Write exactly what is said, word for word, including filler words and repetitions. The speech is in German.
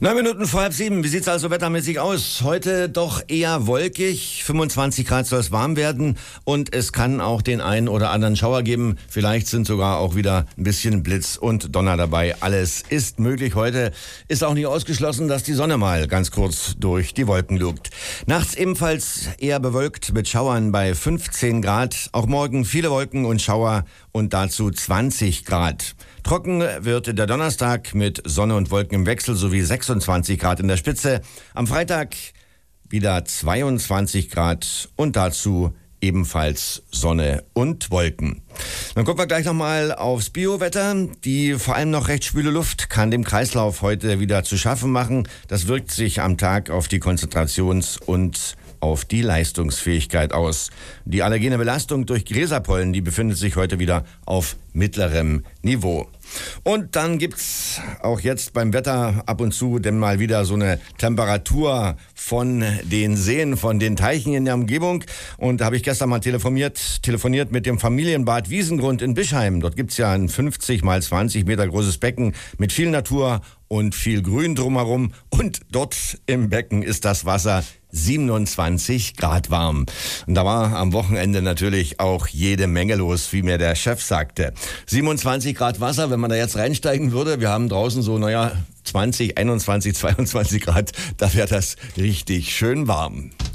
Neun Minuten vor halb sieben. Wie sieht's also wettermäßig aus? Heute doch eher wolkig. fünfundzwanzig Grad soll es warm werden. Und es kann auch den einen oder anderen Schauer geben. Vielleicht sind sogar auch wieder ein bisschen Blitz und Donner dabei. Alles ist möglich heute. Ist auch nicht ausgeschlossen, dass die Sonne mal ganz kurz durch die Wolken lugt. Nachts ebenfalls eher bewölkt mit Schauern bei fünfzehn Grad. Auch morgen viele Wolken und Schauer und dazu zwanzig Grad. Trocken wird der Donnerstag mit Sonne und Wolken im Wechsel sowie sechsundzwanzig Grad in der Spitze. Am Freitag wieder zweiundzwanzig Grad und dazu ebenfalls Sonne und Wolken. Dann gucken wir gleich nochmal aufs Biowetter. Die vor allem noch recht schwüle Luft kann dem Kreislauf heute wieder zu schaffen machen. Das wirkt sich am Tag auf die Konzentrations- und auf die Leistungsfähigkeit aus. Die allergene Belastung durch Gräserpollen, die befindet sich heute wieder auf mittlerem Niveau. Und dann gibt's auch jetzt beim Wetter ab und zu denn mal wieder so eine Temperatur von den Seen, von den Teichen in der Umgebung. Und da habe ich gestern mal telefoniert, telefoniert mit dem Familienbad Wiesengrund in Bischheim. Dort gibt's ja ein fünfzig mal zwanzig Meter großes Becken mit viel Natur und viel Grün drumherum. Und dort im Becken ist das Wasser siebenundzwanzig Grad warm. Und da war am Wochenende natürlich auch jede Menge los, wie mir der Chef sagte. siebenundzwanzig Grad Wasser, wenn man da jetzt reinsteigen würde, wir haben draußen so, naja, zwanzig, einundzwanzig, zweiundzwanzig Grad, da wäre das richtig schön warm.